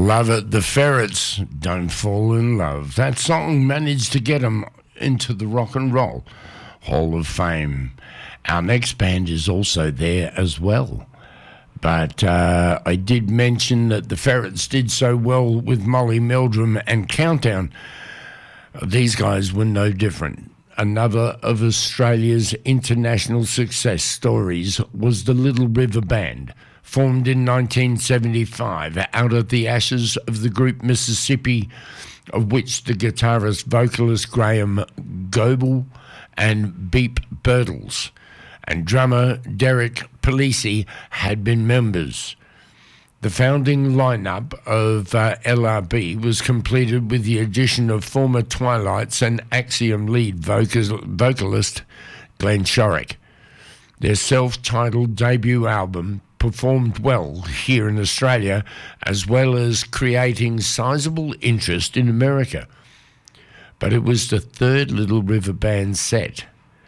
Love it. The Ferrets, Don't Fall in Love. That song managed to get them into the Rock and Roll Hall of Fame. Our next band is also there as well. But I did mention that the Ferrets did so well with Molly Meldrum and Countdown. These guys were no different. Another of Australia's international success stories was the Little River Band, formed in 1975 out of the ashes of the group Mississippi, of which the guitarist vocalist Graham Goebel and Beep Birtles and drummer Derek Palisi had been members. The founding lineup of LRB was completed with the addition of former Twilights and Axiom lead vocalist Glenn Shorrock. Their self-titled debut album performed well here in Australia, as well as creating sizable interest in America. But it was the third Little River Band set,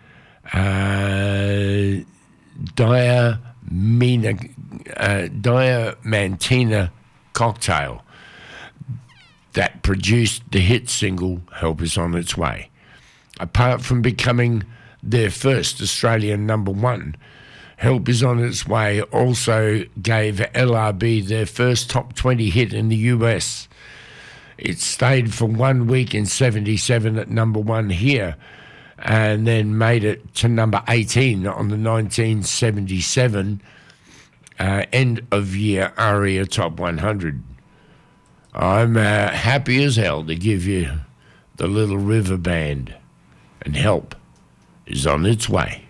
Diamantina Cocktail, that produced the hit single Help Is On Its Way. Apart from becoming their first Australian number one, Help Is On Its Way also gave LRB their first top 20 hit in the US. It stayed for 1 week in 77 at number one here, and then made it to number 18 on the 1977 end-of-year ARIA Top 100. I'm happy as hell to give you the Little River Band, and Help Is On Its Way.